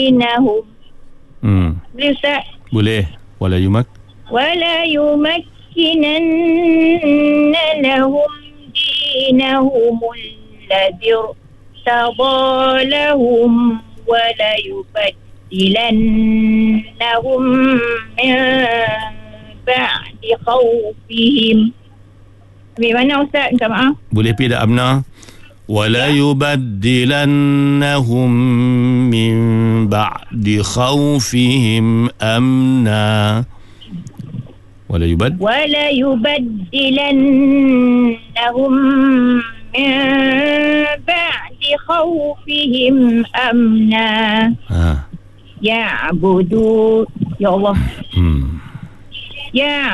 يمكننهم. Boleh Ustaz? Boleh. Wala يمكنن لهم دينهم الذي ارتضى لهم ولا يبدلنهم من بعد خوفهم. Bagaimana Ustaz? Minta maaf. Boleh tidak Abna? ولا يبدلنهم من بعد خوفهم أمنا. ولا يبدلنهم من بعد خوفهم أمنا يعبدون يا الله